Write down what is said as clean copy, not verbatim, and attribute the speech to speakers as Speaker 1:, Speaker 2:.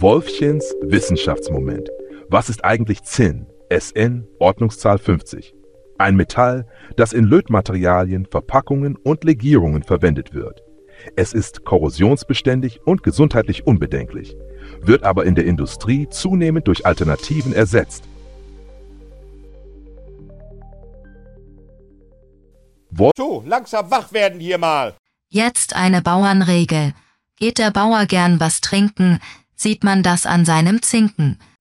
Speaker 1: Wolfchens Wissenschaftsmoment. Was ist eigentlich Zinn? SN, Ordnungszahl 50. Ein Metall, das in Lötmaterialien, Verpackungen und Legierungen verwendet wird. Es ist korrosionsbeständig und gesundheitlich unbedenklich, wird aber in der Industrie zunehmend durch Alternativen ersetzt.
Speaker 2: So, langsam wach werden hier mal.
Speaker 3: Jetzt eine Bauernregel. Geht der Bauer gern was trinken, sieht man das an seinem Zinken.